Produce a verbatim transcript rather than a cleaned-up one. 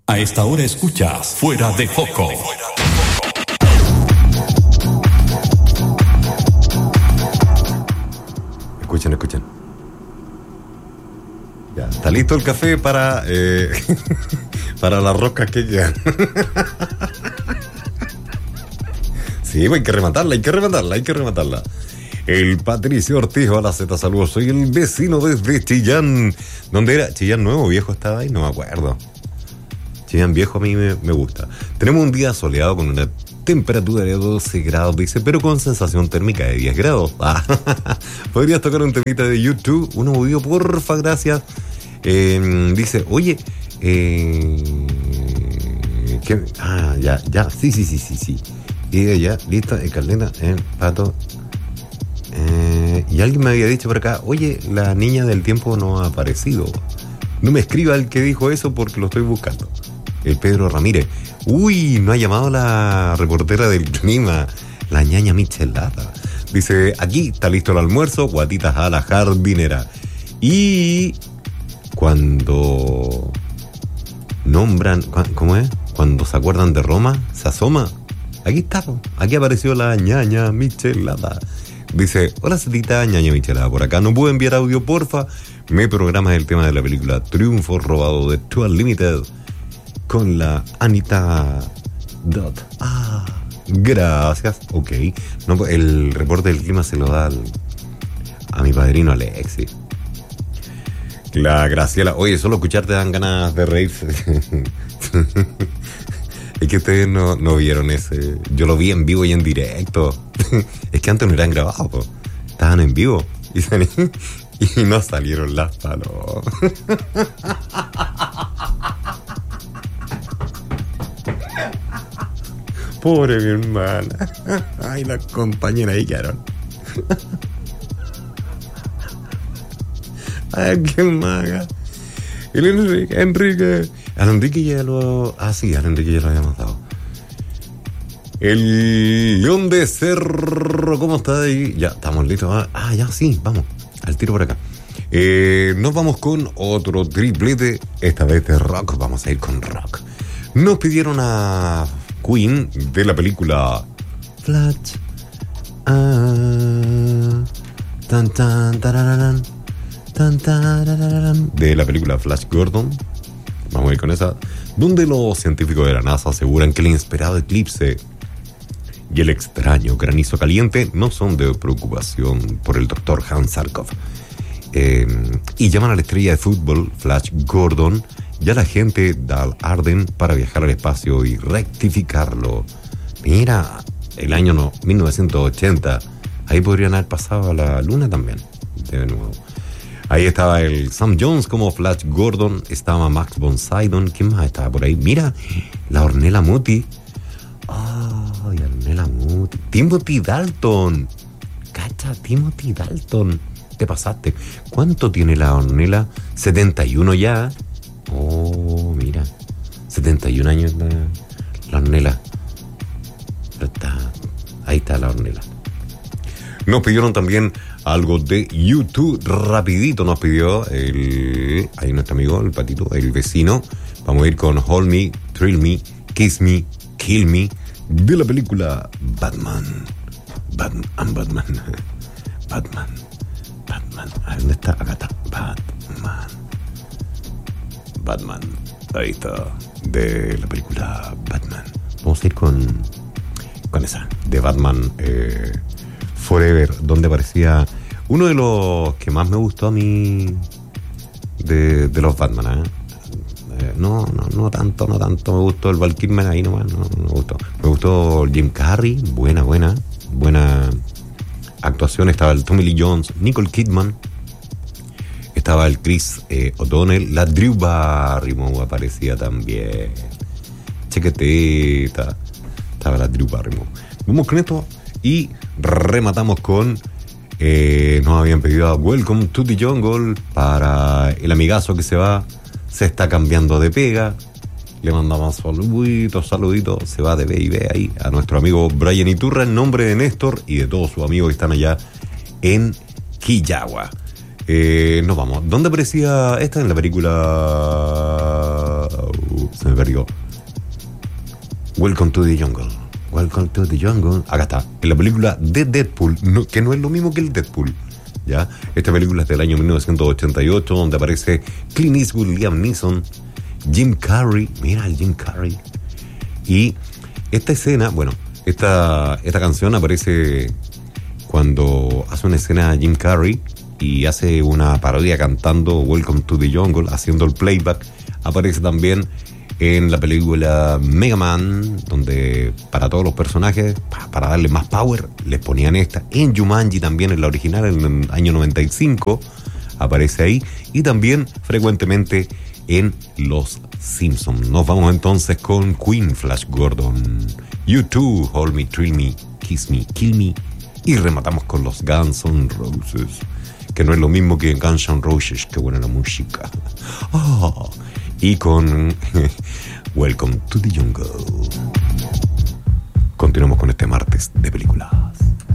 A esta hora escuchas Fuera de Foco. Escuchen, escuchen. Ya, está listo el café para eh, para las roscas que quedan. Sí, hay que rematarla, hay que rematarla, hay que rematarla. El Patricio Ortiz, hola Z, saludos. Soy el vecino desde Chillán. ¿Dónde era? Chillán Nuevo, viejo, estaba ahí, no me acuerdo. Chillán Viejo a mí me, me gusta. Tenemos un día soleado con una temperatura de doce grados, dice, pero con sensación térmica de diez grados. Ah, ¿podrías tocar un temita de YouTube? Un audio, porfa, gracias. Eh, dice, oye, eh, ¿qué? Ah, ya, ya, sí, sí, sí, sí, sí. Y ya, lista, eh, Carlina, eh, Pato. Eh, y alguien me había dicho por acá, oye, la niña del tiempo no ha aparecido. No me escriba el que dijo eso porque lo estoy buscando. El Pedro Ramírez. Uy, no ha llamado la reportera del clima, la ñaña Michelada. Dice, aquí está listo el almuerzo, guatitas a la jardinera. Y cuando nombran, ¿cómo es? Cuando se acuerdan de Roma, se asoma. Aquí está, aquí apareció la ñaña Michelada. Dice, hola Cetita, ñaña Michelada por acá. ¿No puedo enviar audio, porfa? Me programas el tema de la película Triunfo robado de Two Unlimited con la Anita Dot. Ah, gracias. Ok. No, el reporte del clima se lo da al, a mi padrino Alexis. La Graciela. Oye, solo escucharte dan ganas de reírse. Es que ustedes no, no vieron ese. Yo lo vi en vivo y en directo. Es que antes no eran grabados, po. Estaban en vivo y, salí, y no salieron las palomas. Pobre mi hermana. Ay, las compañeras ahí quedaron. Ay, qué maga. El Enrique, Enrique. Al Enrique ya lo... Ah, sí, al Enrique ya lo habíamos dado. El León de Cerro, ¿cómo está ahí? Ya, estamos listos. Ah, ya, sí, vamos. Al tiro por acá. Eh, nos vamos con otro triplete. Esta vez de rock. Vamos a ir con rock. Nos pidieron a Queen de la película Flash. Ah, tan, tan, tararán, tan, tararán, de la película Flash Gordon. Vamos a ir con esa. Donde los científicos de la NASA aseguran que el inesperado eclipse y el extraño granizo caliente no son de preocupación por el doctor Hans Sarkov. Eh, y llaman a la estrella de fútbol Flash Gordon y a la gente Dal Arden para viajar al espacio y rectificarlo. Mira, el año no, mil novecientos ochenta. Ahí podrían haber pasado a la luna también. De nuevo. Ahí estaba el Sam Jones como Flash Gordon. Estaba Max von Sydow. ¿Quién más estaba por ahí? Mira, la Ornella Muti. Ay, oh, Ornella Muti. Timothy Dalton. Cacha, Timothy Dalton. Te pasaste. ¿Cuánto tiene la Ornella? setenta y uno ya. Oh, mira. setenta y un años la, la Ornella. Pero está, ahí está la Ornella. Nos pidieron también algo de YouTube. Rapidito nos pidió el... Ahí nuestro amigo, el patito, el vecino. Vamos a ir con Hold Me, Thrill Me, Kiss Me, Kill Me, de la película Batman. Batman, Batman. Batman. Batman. ¿A dónde está? Acá está. Batman. Batman. Ahí está. De la película Batman. Vamos a ir con... Con esa. De Batman eh, Forever. Donde aparecía uno de los que más me gustó a mí de, de los Batman, ¿eh? Eh, no, no, no tanto, no tanto. Me gustó el Val Kilmer ahí nomás. No, no me gustó. Me gustó Jim Carrey. Buena, buena. Buena actuación. Estaba el Tommy Lee Jones, Nicole Kidman. Estaba el Chris eh, O'Donnell. La Drew Barrymore aparecía también. Chequeteta. Estaba la Drew Barrymore. Vamos con esto y rematamos con... Eh, nos habían pedido a Welcome to the Jungle para el amigazo que se va. Se está cambiando de pega. Le mandamos saluditos, saluditos. Se va de B y B ahí a nuestro amigo Brian Iturra en nombre de Néstor y de todos sus amigos que están allá en Quillagua. Eh, nos vamos. ¿Dónde aparecía esta? En la película... Uh, se me me perdió. Welcome to the Jungle. Welcome to the Jungle. Acá está. En la película de Deadpool, no, que no es lo mismo que el Deadpool. ¿Ya? Esta película es del año mil novecientos ochenta y ocho, donde aparece Clint Eastwood, Liam Neeson, Jim Carrey. Mira el Jim Carrey. Y esta escena, bueno, esta, esta canción aparece cuando hace una escena Jim Carrey y hace una parodia cantando Welcome to the Jungle, haciendo el playback. Aparece también en la película Mega Man, donde para todos los personajes, para darle más power, les ponían esta. En Jumanji también, en la original, en el año noventa y cinco, aparece ahí. Y también frecuentemente en Los Simpsons. Nos vamos entonces con Queen, Flash Gordon, U dos, Hold Me, Thrill Me, Kiss Me, Kill Me. Y rematamos con los Guns N' Roses, que no es lo mismo que Guns N' Roses, que buena la música. Oh, y con Welcome to the Jungle. Continuamos con este martes de películas.